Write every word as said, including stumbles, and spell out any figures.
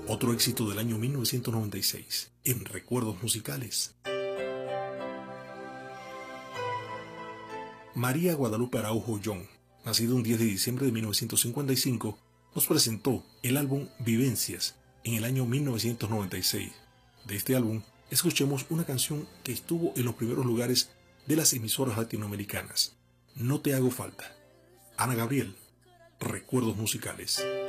Otro éxito del año mil novecientos noventa y seis, en Recuerdos Musicales. María Guadalupe Araujo Young, nacida un diez de diciembre de mil novecientos cincuenta y cinco, nos presentó el álbum Vivencias en el año mil novecientos noventa y seis. De este álbum, escuchemos una canción que estuvo en los primeros lugares de las emisoras latinoamericanas, No te hago falta. Ana Gabriel, Recuerdos Musicales.